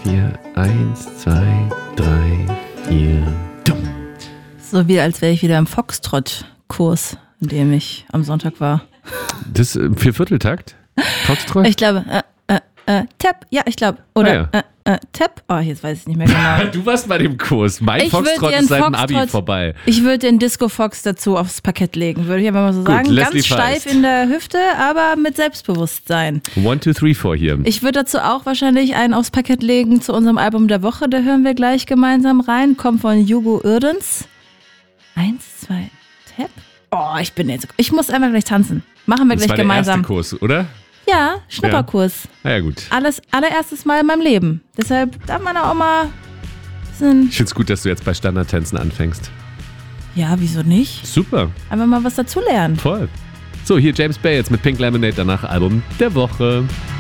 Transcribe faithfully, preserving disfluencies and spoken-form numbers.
vier. Eins, zwei, drei, vier. Dumm. So wie als wäre ich wieder im Foxtrot-Kurs, in dem ich am Sonntag war. Das äh, Viervierteltakt? Foxtrot? Ich glaube, äh, äh, äh, Tap, ja, ich glaube. Oder Ah, ja. äh, äh, Tap, oh, jetzt weiß ich nicht mehr genau. Du warst bei dem Kurs. Mein Ich würd Foxtrot dir ist seit dem einen Abi Foxtrot- vorbei. Ich würde den Disco Fox dazu aufs Parkett legen, würde ich einfach mal so Gut, sagen. Leslie Ganz steif Feist. in der Hüfte, aber mit Selbstbewusstsein. One, two, three, four hier. Ich würde dazu auch wahrscheinlich einen aufs Parkett legen zu unserem Album der Woche. Da hören wir gleich gemeinsam rein. Kommt von Hugo Irdens. Eins, zwei, Tap. Oh, ich bin jetzt. Ich muss einfach gleich tanzen. Machen wir Das gleich war der gemeinsam. erste Kurs, oder? Ja, Schnupperkurs. Na ja, gut. Alles allererstes Mal in meinem Leben. Deshalb darf man auch mal ein bisschen. Ich find's gut, dass du jetzt bei Standardtänzen anfängst. Ja, wieso nicht? Super, Einfach mal was dazulernen. voll. So, hier James Bay jetzt mit Pink Lemonade, danach Album der Woche.